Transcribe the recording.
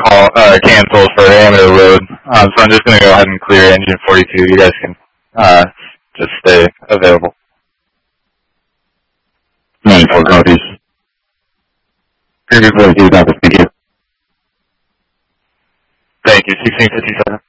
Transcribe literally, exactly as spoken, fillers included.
call uh, cancel for Amateur Road. Um, so I'm just going to go ahead and clear engine forty-two. You guys can uh, just stay available. ninety-four copies. Previous forty-two, not the speaker. Thank you. sixteen fifty-seven.